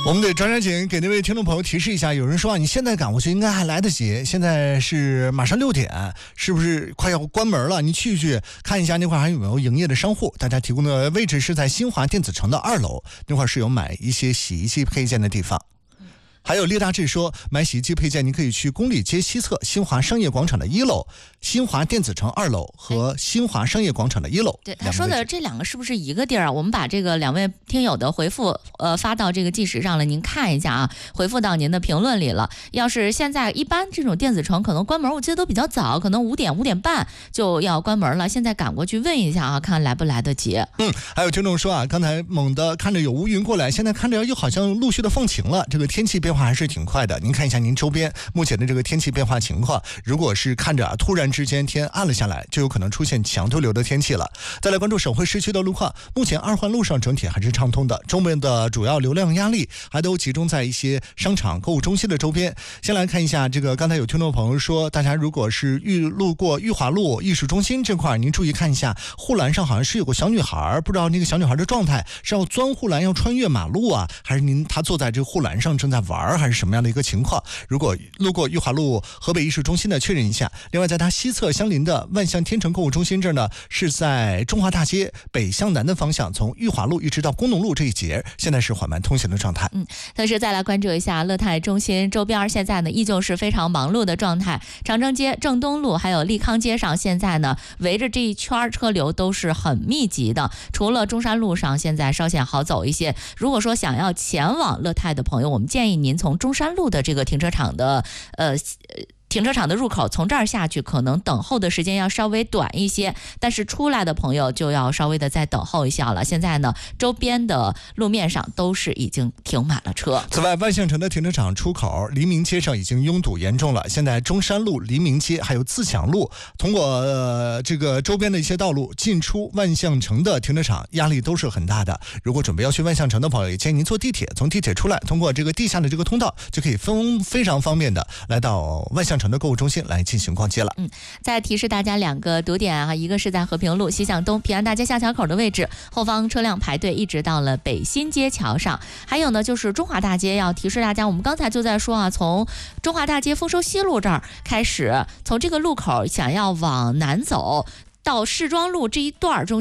我们得抓紧给那位听众朋友提示一下，有人说啊，你现在赶过去应该还来得及，现在是马上6点，是不是快要关门了？你去看一下那块还有没有营业的商户。大家提供的位置是在新华电子城的2楼，那块是有买一些洗衣机配件的地方。还有列大志说，买洗衣机配件你可以去公里街西侧新华商业广场的1楼、新华电子城2楼和新华商业广场的1楼。 对，他说的这两个是不是一个地儿啊？我们把这个2位听友的回复发到这个计时上了，您看一下啊，回复到您的评论里了。要是现在一般这种电子城可能关门，我记得都比较早，可能5点5点半就要关门了。现在赶过去问一下啊，看来不来得及。 还有听众说啊，刚才猛地看着有乌云过来，现在看着又好像陆续的放晴了，这个天气变化还是挺快的。您看一下您周边目前的这个天气变化情况，如果是看着突然之间天暗了下来，就有可能出现强对流的天气了。再来关注省会市区的路况，目前2环路上整体还是畅通的，周边的主要流量压力还都集中在一些商场购物中心的周边。先来看一下这个，刚才有听众朋友说，大家如果是路过裕华路艺术中心这块，您注意看一下护栏上好像是有个小女孩，不知道那个小女孩的状态是要钻护栏要穿越马路啊，还是她坐在这个护栏上正在玩，还是什么样的一个情况？如果路过裕华路河北艺术中心的确认一下。另外在它西侧相邻的万象天成购物中心这儿呢，是在中华大街北向南的方向，从裕华路一直到工农路这一节现在是缓慢通行的状态。 同时再来关注一下乐泰中心周边，现在呢依旧是非常忙碌的状态，长征街、正东路还有利康街上现在呢围着这一圈车流都是很密集的，除了中山路上现在稍显好走一些。如果说想要前往乐泰的朋友，我们建议您从中山路的这个停车场的入口从这儿下去，可能等候的时间要稍微短一些，但是出来的朋友就要稍微的再等候一下了。现在呢周边的路面上都是已经停满了车。 此外，万象城的停车场出口黎明街上已经拥堵严重了，现在中山路、黎明街还有自强路通过这个周边的一些道路进出万象城的停车场压力都是很大的。如果准备要去万象城的朋友，也建议您坐地铁，从地铁出来通过这个地下的这个通道就可以非常方便的来到万象城的购物中心来进行逛街了。 再提示大家2个堵点啊，一个是在和平路西向东平安大街下桥口的位置，后方车辆排队一直到了北新街桥上。还有呢就是中华大街，要提示大家，我们刚才就在说啊，从中华大街丰收西路这儿开始，从这个路口想要往南走到市庄路这一段中